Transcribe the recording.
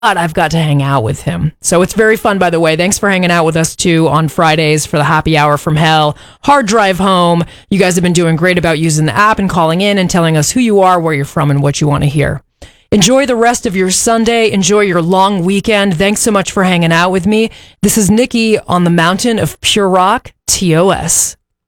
I've got to hang out with him. So it's very fun, by the way. Thanks for hanging out with us too on Fridays for the happy hour from hell. Hard drive home. You guys have been doing great about using the app and calling in and telling us who you are, where you're from, and what you want to hear. Enjoy the rest of your Sunday. Enjoy your long weekend. Thanks so much for hanging out with me. This is Nikki on the mountain of pure rock, TOS.